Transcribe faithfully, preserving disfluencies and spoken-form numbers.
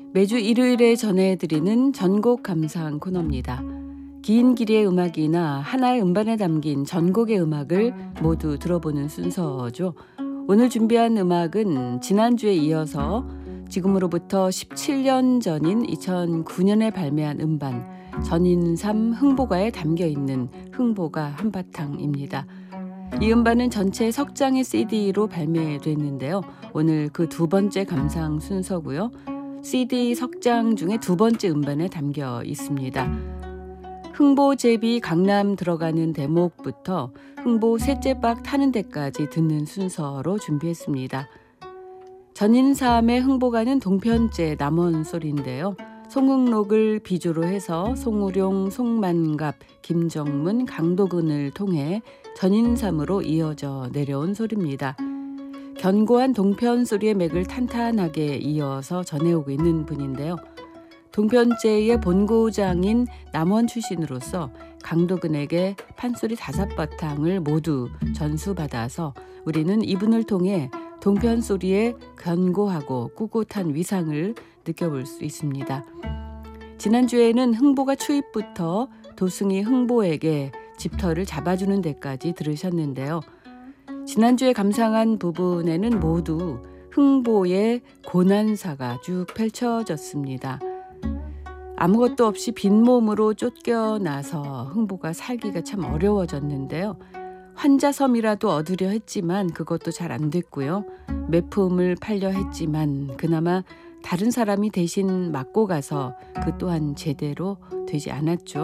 매주 일요일에 전해드리는 전곡 감상 코너입니다. 긴 길이의 음악이나 하나의 음반에 담긴 전곡의 음악을 모두 들어보는 순서죠. 오늘 준비한 음악은 지난주에 이어서 지금으로부터 십칠 년 전인 이천구 년에 발매한 음반 전인삼 흥보가에 담겨있는 흥보가 한바탕입니다. 이 음반은 전체 석 장의 씨디로 발매됐는데요. 오늘 그 두 번째 감상 순서고요. 씨디 석 장 중에 두 번째 음반에 담겨 있습니다. 흥보 제비 강남 들어가는 대목부터 흥보 셋째 박 타는 데까지 듣는 순서로 준비했습니다. 전인삼의 흥보가는 동편제 남원 소리인데요. 송응록을 비주로 해서 송우룡, 송만갑, 김정문, 강도근을 통해 전인삼으로 이어져 내려온 소리입니다. 견고한 동편 소리의 맥을 탄탄하게 이어서 전해오고 있는 분인데요. 동편제의 본고장인 남원 출신으로서 강도근에게 판소리 다섯 바탕을 모두 전수받아서 우리는 이분을 통해 동편 소리의 견고하고 꿋꿋한 위상을 느껴볼 수 있습니다. 지난주에는 흥보가 추입부터 도승이 흥보에게 집터를 잡아주는 데까지 들으셨는데요. 지난주에 감상한 부분에는 모두 흥보의 고난사가 쭉 펼쳐졌습니다. 아무것도 없이 빈몸으로 쫓겨나서 흥보가 살기가 참 어려워졌는데요. 환자섬이라도 얻으려 했지만 그것도 잘 안 됐고요. 매품을 팔려 했지만 그나마 다른 사람이 대신 맡고 가서 그 또한 제대로 되지 않았죠.